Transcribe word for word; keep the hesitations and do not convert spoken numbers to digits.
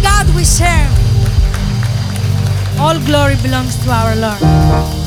God we serve. All glory belongs to our Lord.